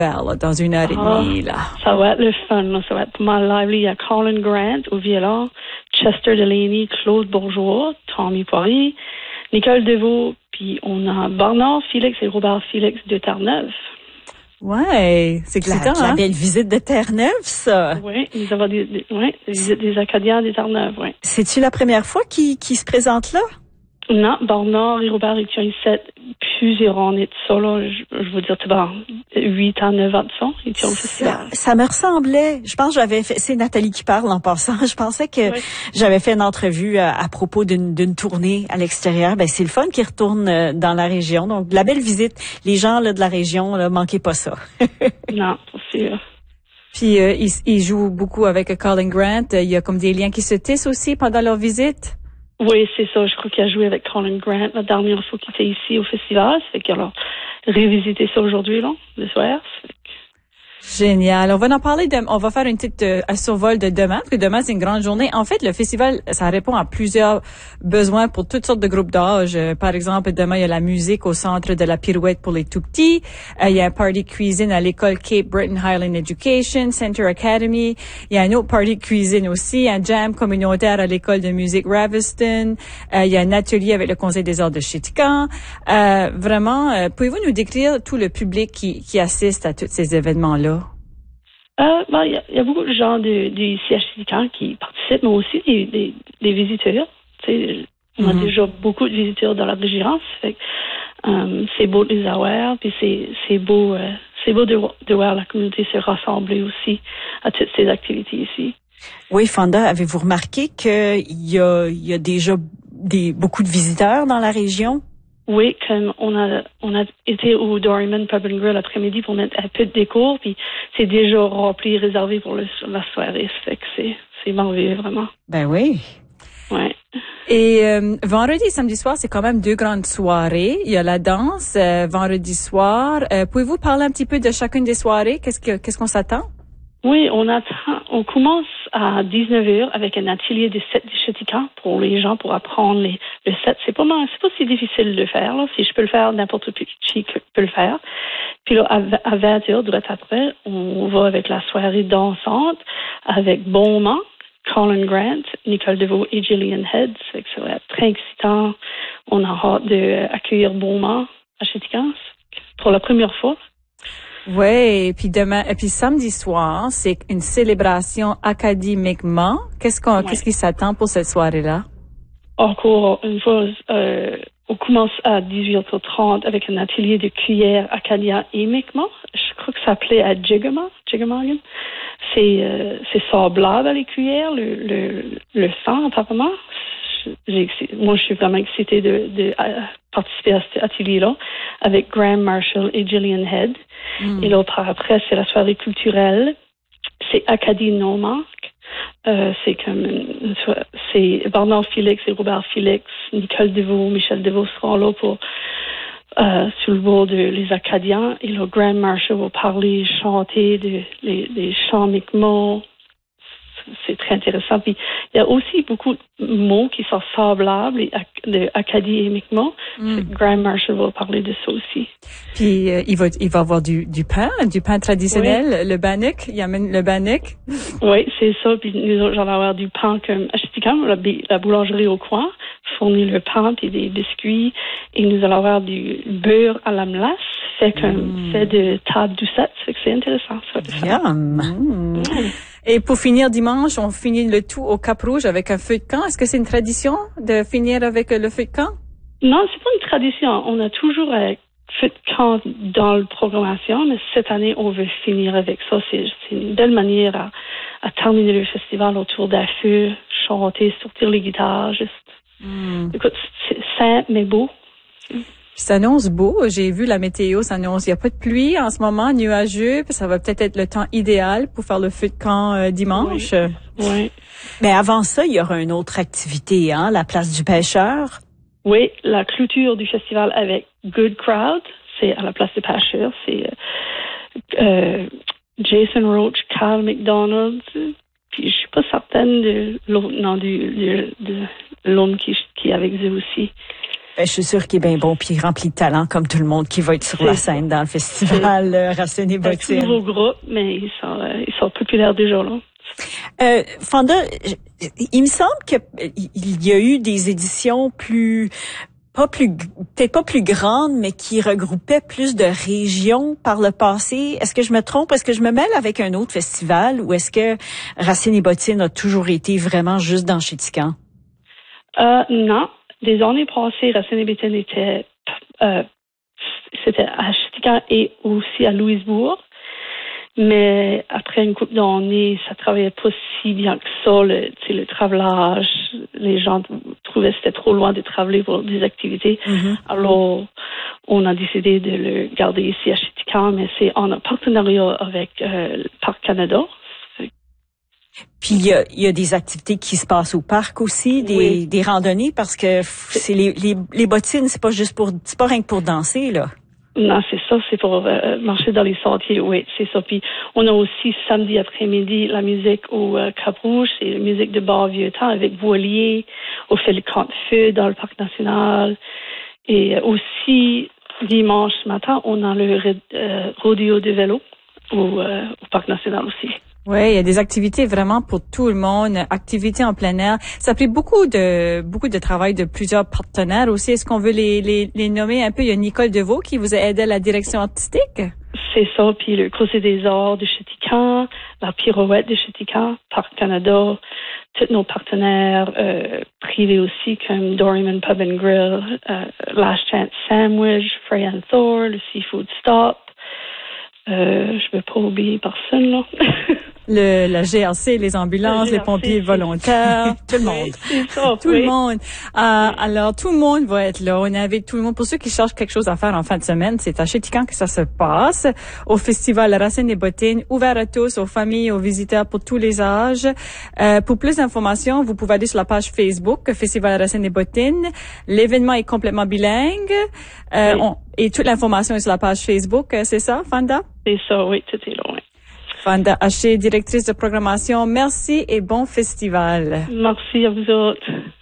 là, dans 1 heure et demie, là. Ça va être le fun, là. Ça va être pas mal lively. Il y a Colin Grant au violon, Chester Delaney, Claude Bourgeois, Tommy Poirier, Nicole Deveau, puis on a Bernard Félix et Robert Félix de Terre-Neuve. Ouais, c'est excitant, La belle visite de Terre-Neuve, ça. Oui, nous avons des Acadiens des Terre-Neuve, oui. C'est-tu la première fois qu'ils se présentent là? Non, Bernard et Robert étaient ici plusieurs années de ça, là. Je veux dire, 8 ans, 9 ans de ça, ils étaient au festival. Ça me ressemblait. Je pense que j'avais fait, c'est Nathalie qui parle en passant. Je pensais que j'avais fait une entrevue à propos d'une tournée à l'extérieur. Ben, c'est le fun qu'ils retournent dans la région. Donc, la belle visite. Les gens, là, de la région, là, manquez pas ça. Non, c'est sûr. Puis, ils jouent beaucoup avec Colin Grant. Il y a comme des liens qui se tissent aussi pendant leur visite. Oui, c'est ça. Je crois qu'il a joué avec Colin Grant la dernière fois qu'il était ici au festival. Ça fait qu'il a révisité ça aujourd'hui, là, le soir. Génial. On va on va faire une petite un survol de demain, parce que demain, c'est une grande journée. En fait, le festival, ça répond à plusieurs besoins pour toutes sortes de groupes d'âge. Par exemple, demain, il y a la musique au centre de la Pirouette pour les tout-petits. Il y a un party cuisine à l'école Cape Breton Highland Education, Center Academy. Il y a un autre party cuisine aussi, un jam communautaire à l'école de musique Raviston. Il y a un atelier avec le Conseil des arts de Chitican. Vraiment, pouvez-vous nous décrire tout le public qui assiste à tous ces événements-là? Il y a beaucoup de gens du CHCK qui participent, mais aussi des visiteurs. On a déjà beaucoup de visiteurs dans la région. Fait que, c'est beau de les avoir, puis c'est beau de voir la communauté se rassembler aussi à toutes ces activités ici. Oui, Fonda, avez-vous remarqué qu'il y a déjà beaucoup de visiteurs dans la région? Oui, comme on a été au Doryman Pub and Grill l'après-midi pour mettre un peu de décor, puis c'est déjà rempli, réservé pour la soirée. Ça fait que c'est merveilleux, vraiment. Ben oui. Ouais. Et vendredi et samedi soir, c'est quand même 2 grandes soirées. Il y a la danse vendredi soir. Pouvez-vous parler un petit peu de chacune des soirées? Qu'est-ce qu'on s'attend? Oui, on commence à 19h avec un atelier de set de Chitican pour les gens pour apprendre le set. C'est pas si difficile de le faire, là. Si je peux le faire, n'importe qui peut le faire. Puis là, à 20h, direct après, on va avec la soirée dansante avec Beaumont, Colin Grant, Nicole Deveau et Gillian Head. Ça va être très excitant. On a hâte d'accueillir Beaumont à Chitican pour la première fois. Ouais, et puis samedi soir, c'est une célébration académiquement. Qu'est-ce qui s'attend pour cette soirée-là? Encore une fois, on commence à 18h30 avec un atelier de cuillère acadien et Mi'kmaq. Je crois que ça s'appelait à Jigamagan. C'est sablable les cuillères, le sang apparemment. Moi, je suis vraiment excitée de participer à cet atelier-là avec Graham Marshall et Gillian Head. Et là, après, c'est la soirée culturelle. C'est Acadie Nomark. C'est Bernard Félix et Robert Félix, Nicole Deveau, Michel Deveau seront là pour sur le bord les Acadiens. Et là, Graham Marshall va parler, chanter des chants Mi'kmaq. C'est très intéressant. Puis, il y a aussi beaucoup de mots qui sont semblables de Acadie et Mi'kmaq. Graham Marshall va parler de ça aussi. Puis, il va avoir du pain traditionnel, le bannock. Il amène le bannock. Oui, c'est ça. Puis, nous autres, j'en vais avoir du pain comme à Chitican, la boulangerie au coin, fournit le pain puis des biscuits. Et nous allons avoir du beurre à la melasse, fait de table doucette. Fait que c'est intéressant, ça. Yum! Et pour finir dimanche, on finit le tout au Cap-Rouge avec un feu de camp. Est-ce que c'est une tradition de finir avec le feu de camp? Non, c'est pas une tradition. On a toujours un feu de camp dans la programmation, mais cette année, on veut finir avec ça. C'est une belle manière à terminer le festival autour d'un feu, chanter, sortir les guitares, Écoute, c'est simple, mais beau. Ça s'annonce beau. J'ai vu la météo s'annonce. Il n'y a pas de pluie en ce moment, nuageux. Puis ça va peut-être être le temps idéal pour faire le feu de camp dimanche. Oui. Mais avant ça, il y aura une autre activité, hein, la place du pêcheur. Oui, la clôture du festival avec Good Crowd, c'est à la place du pêcheur. C'est Jason Roach, Kyle McDonald. Puis je suis pas certaine de l'autre nom de l'homme qui est avec eux aussi. Ben, je suis sûre qu'il est bien bon puis rempli de talent comme tout le monde qui va être sur la scène dans le festival Racine et Bottine. C'est un nouveau groupe, mais ils sont populaires déjà là. Fanda, il me semble que il y a eu des éditions peut-être pas plus grandes, mais qui regroupaient plus de régions par le passé. Est-ce que je me trompe? Est-ce que je me mêle avec un autre festival ou est-ce que Racine et Bottine a toujours été vraiment juste dans Chéticamp? Non. Les années passées, Racine et Bottine c'était à Chéticamp et aussi à Louisbourg. Mais après une couple d'années, ça travaillait pas si bien que ça. Le travaillage, les gens trouvaient que c'était trop loin de travailler pour des activités. Mm-hmm. Alors, on a décidé de le garder ici à Chéticamp, mais c'est en partenariat avec le Parc Canada. Puis il y a des activités qui se passent au parc aussi, des randonnées, parce que c'est les bottines, c'est pas rien que pour danser là. Non, c'est ça, c'est pour marcher dans les sentiers, oui, c'est ça. Puis on a aussi samedi après-midi la musique au Cap-Rouge, c'est la musique de bar vieux temps avec voilier. On fait le camp de feu dans le parc national. Et aussi dimanche matin, on a le rodéo de vélo au parc national aussi. Oui, il y a des activités vraiment pour tout le monde, activités en plein air. Ça a pris beaucoup de travail de plusieurs partenaires aussi. Est-ce qu'on veut les nommer un peu? Il y a Nicole Deveau qui vous a aidé à la direction artistique. C'est ça, puis le Creuset des Arts de Chéticamp, la Pirouette de Chéticamp, Parc Canada, tous nos partenaires privés aussi comme Doryman Pub and Grill, Last Chance Sandwich, Frey and Thor, le Seafood Stop. Je vais pas oublier personne, là. La GRC, les ambulances, les pompiers volontaires, tout le monde. C'est ça, tout le monde. Alors, tout le monde va être là. On invite tout le monde. Pour ceux qui cherchent quelque chose à faire en fin de semaine, c'est à Chéticamp que ça se passe. Au festival Racine et Bottine, ouvert à tous, aux familles, aux visiteurs pour tous les âges. Pour plus d'informations, vous pouvez aller sur la page Facebook, Festival Racine et Bottine. L'événement est complètement bilingue. Et toute l'information est sur la page Facebook. C'est ça, Fanda? C'est ça, oui, tout est là, oui. Fanda Haché, directrice de programmation, merci et bon festival. Merci à vous autres.